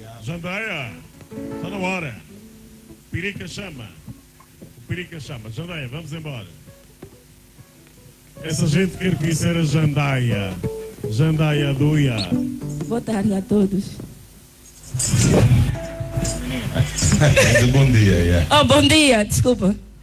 Jandaia, está na hora. Pirica chama. O Pirica chama. Jandaia, vamos embora. Essa gente quer conhecer a Jandaia. Jandaia Duia. Boa tarde a todos. Bom dia, Oh, bom dia, desculpa.